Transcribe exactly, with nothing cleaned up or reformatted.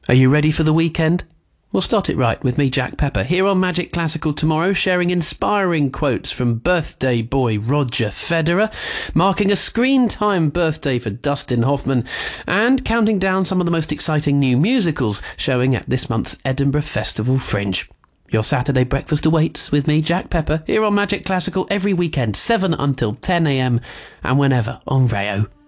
Are you ready for the weekend? We'll start it right with me, Jack Pepper, here on Magic Classical tomorrow, sharing inspiring quotes from birthday boy Roger Federer, marking a screen-time birthday for Dustin Hoffman, and counting down some of the most exciting new musicals showing at this month's Edinburgh Festival Fringe. Your Saturday breakfast awaits with me, Jack Pepper, here on Magic Classical every weekend, seven until ten a m, and whenever on Rayo.